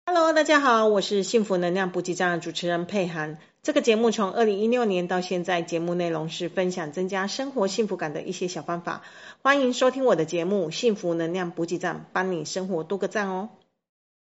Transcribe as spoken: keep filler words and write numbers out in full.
Hello，大家好，我是幸福能量补给站的主持人佩涵。这个节目从二零一六年到现在，节目内容是分享增加生活幸福感的一些小方法。欢迎收听我的节目《幸福能量补给站》，帮你生活多个赞哦。